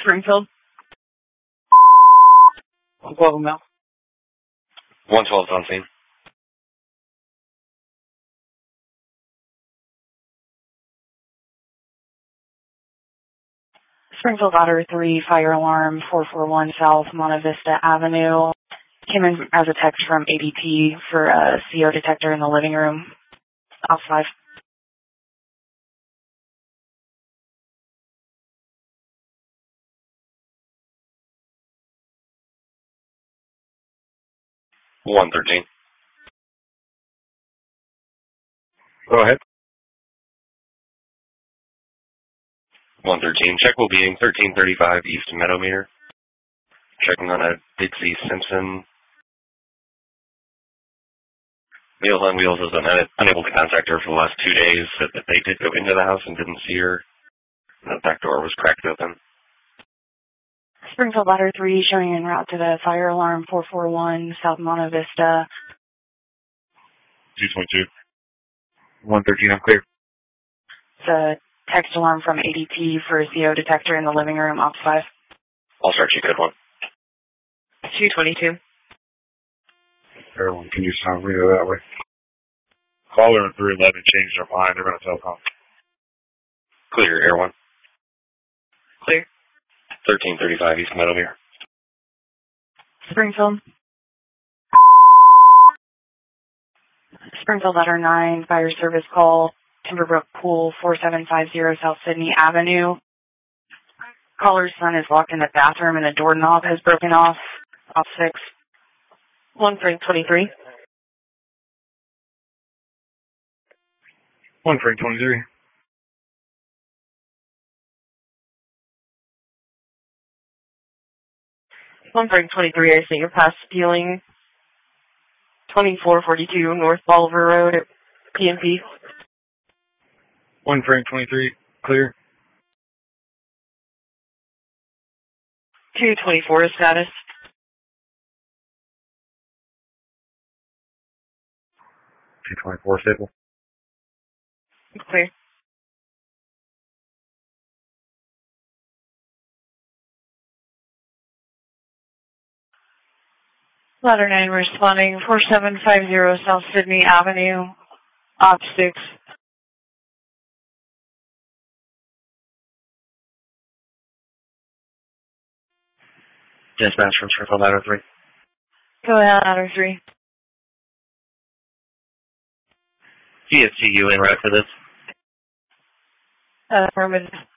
Springfield. 112 mil. 112 on scene. Springfield Ladder 3, fire alarm 441 South Monte Vista Avenue. Came in as a text from ADT for a CO detector in the living room. Off 5. $113. Go ahead. 113. Check will be in 1335 East Meadowmere. Checking on a Dixie Simpson. Meals on Wheels has been unable to contact her for the last 2 days. Said that they did go into the house and didn't see her. The back door was cracked open. Springfield Ladder 3 showing en route to the fire alarm 441 South Monte Vista. 222. 113, I'm clear. It's a text alarm from ADT for a CO detector in the living room. Off 5. I'll start you, good one. 222. Everyone, can you read it that way? Caller in 311 changed their mind. They're going to telecom. Clear, Air 1. Clear. 1335 East Meadowmere. Springfield. Springfield Ladder 9, fire service call, Timberbrook Pool, 4750 South Sydney Avenue. Caller's son is locked in the bathroom and the doorknob has broken off. Off 6. 123. 123. 123, I see you're past stealing. 2442 North Bolivar Road at PNP. 123, clear. 224 status. 224 stable. Clear. Ladder 9 responding 4750 South Sydney Avenue. Op 6. Dispatch from Springfield Ladder 3. Go ahead, Ladder 3. CSTU en route for this. Affirmative.